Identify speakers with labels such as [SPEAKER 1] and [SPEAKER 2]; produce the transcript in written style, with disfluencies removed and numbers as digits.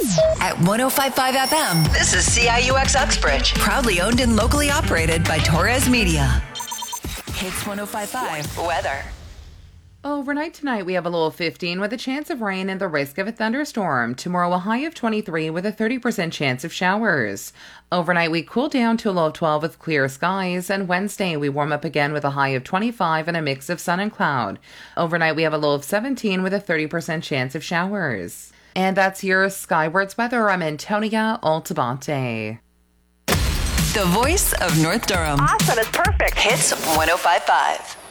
[SPEAKER 1] At 105.5 FM, this is CIUX Uxbridge. Proudly owned and locally operated by Torres Media. Hits 105.5 weather.
[SPEAKER 2] Overnight tonight, we have a low of 15 with a chance of rain and the risk of a thunderstorm. Tomorrow, a high of 23 with a 30% chance of showers. Overnight, we cool down to a low of 12 with clear skies. And Wednesday, we warm up again with a high of 25 and a mix of sun and cloud. Overnight, we have a low of 17 with a 30% chance of showers. And that's your Skywards weather. I'm Antonia Altabate.
[SPEAKER 1] The voice of North Durham.
[SPEAKER 3] Awesome, it's perfect.
[SPEAKER 1] Hits 105.5.